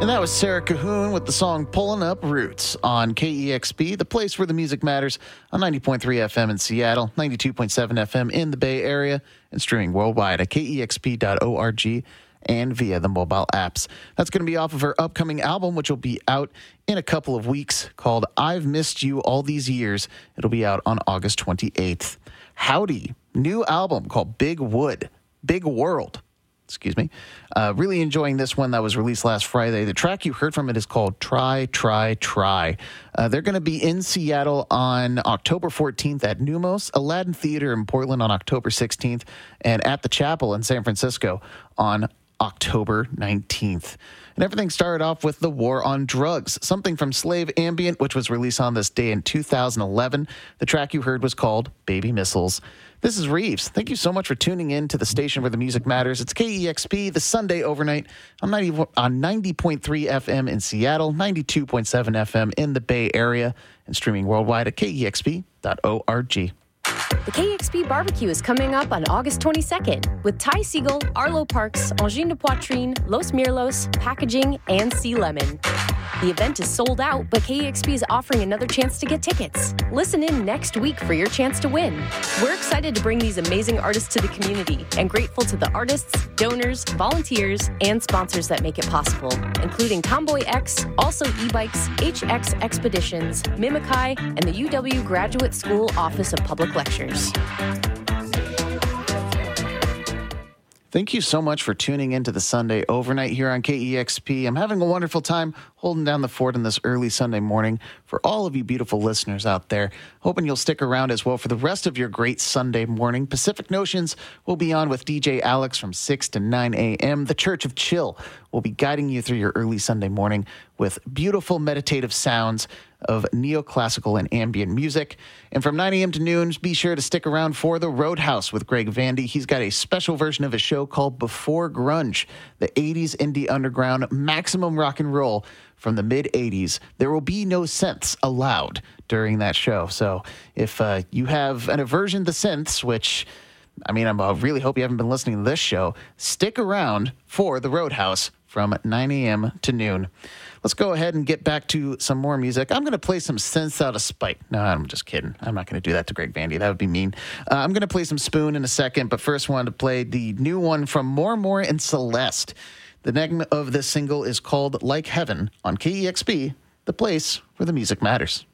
And that was Sarah Cahoon with the song Pulling Up Roots on KEXP, the place where the music matters, on 90.3 FM in Seattle, 92.7 FM in the Bay Area, and streaming worldwide at kexp.org and via the mobile apps. That's going to be off of her upcoming album, which will be out in a couple of weeks, called I've Missed You All These Years. It'll be out on August 28th. Howdy, new album called Big World. Excuse me. Really enjoying this one that was released last Friday. The track you heard from it is called Try, Try, Try. They're going to be in Seattle on October 14th at Numos, Aladdin Theater in Portland on October 16th, and at the Chapel in San Francisco on October 19th. And everything started off with The War on Drugs, something from Slave Ambient, which was released on this day in 2011. The track you heard was called Baby Missiles. This is Reeves. Thank you so much for tuning in to the station where the music matters. It's KEXP, the Sunday Overnight, on 90.3 FM in Seattle, 92.7 FM in the Bay Area, and streaming worldwide at kexp.org. The KEXP Barbecue is coming up on August 22nd with Ty Siegel, Arlo Parks, Angine de Poitrine, Los Mirlos, Packaging, and Sea Lemon. The event is sold out, but KEXP is offering another chance to get tickets. Listen in next week for your chance to win. We're excited to bring these amazing artists to the community and grateful to the artists, donors, volunteers, and sponsors that make it possible, including Tomboy X, Also E-Bikes, HX Expeditions, Mimikai, and the UW Graduate School Office of Public Lectures. Thank you so much for tuning into the Sunday Overnight here on KEXP. I'm having a wonderful time holding down the fort in this early Sunday morning for all of you beautiful listeners out there. Hoping you'll stick around as well for the rest of your great Sunday morning. Pacific Notions will be on with DJ Alex from 6 to 9 a.m. The Church of Chill will be guiding you through your early Sunday morning with beautiful meditative sounds of neoclassical and ambient music. And from 9 a.m. to noon, be sure to stick around for The Roadhouse with Greg Vandy. He's got a special version of a show called Before Grunge, the 80s indie underground maximum rock and roll from the mid-80s. There will be no synths allowed during that show. So if you have an aversion to synths, which, I mean, I really hope you haven't been listening to this show, stick around for The Roadhouse from 9 a.m. to noon. Let's go ahead and get back to some more music. I'm going to play some synths out of spite. No, I'm just kidding. I'm not going to do that to Greg Vandy. That would be mean. I'm going to play some Spoon in a second, but first wanted to play the new one from More and Celeste. The name of this single is called Like Heaven on KEXP, the place where the music matters.